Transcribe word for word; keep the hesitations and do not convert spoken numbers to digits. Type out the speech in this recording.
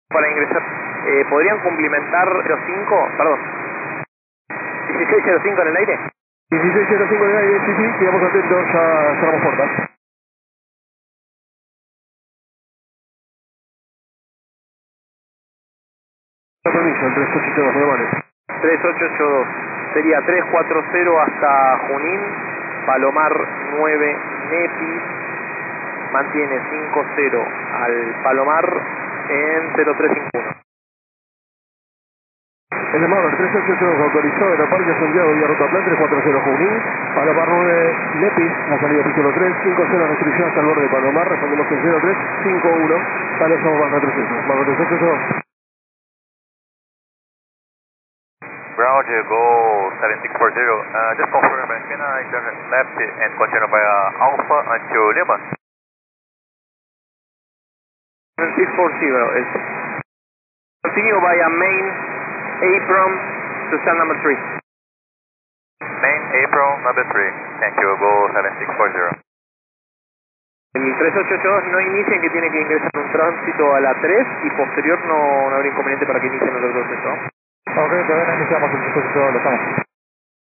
Para ingresar, eh, ¿podrían cumplimentar cero cinco, perdón, dieciséis cero cinco en el aire? dieciséis cero cinco en el aire, sí, sí, quedamos atentos, ya cerramos puertas. Permiso, el tres ocho ocho dos, vale. tres ocho ocho dos, sería tres cuatro cero hasta Junín, Palomar nueve, Nepis, mantiene cinco cero al Palomar en cero tres cinco uno. El llamado el tres ocho ocho dos autorizado de la Parque Santiago vía Ruta Plan tres cuatro cero Junín, Palomar nueve, Nepis, la salida título tres, cinco cero restricción hasta el borde de Palomar, respondemos en cero tres cinco uno, vale, somos bajo tres ocho, bajo tres ocho ocho dos. Ground, go seven six four zero, uh, just confirm, can I turn left and continue via Alpha until Lima? seven six four zero is continue via main apron to stand number three. Main April number three, thank you, go seven six four zero. El tres ocho ocho dos no inicien, que tiene que ingresar un tránsito a la tres y posterior no, no habrá inconveniente para que inicien el otro proceso. Ok, todavía no iniciamos el proceso, lo estamos.